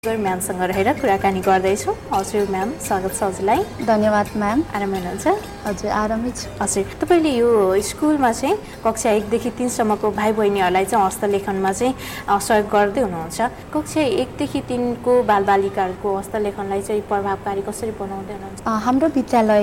म्यामसँग रहेर कुराकानी गर्दैछौँ। हजुर म्याम, स्वागत छ हजुरलाई। धन्यवाद म्याम। आराम हुनुहुन्छ? हजुर आरामै छु। हजुर, तपाईँले यो स्कुलमा चाहिँ कक्षा 1 देखि 3 सम्मको भाइ बहिनीहरूलाई चाहिँ हस्तलेखनमा चाहिँ सहयोग गर्दै हुनुहुन्छ। कक्षा 1 देखि 3 को बालबालिकाहरूको हस्तलेखनलाई चाहिँ प्रभावकारी कसरी बनाउँदै हुनुहुन्छ? हाम्रो विद्यालय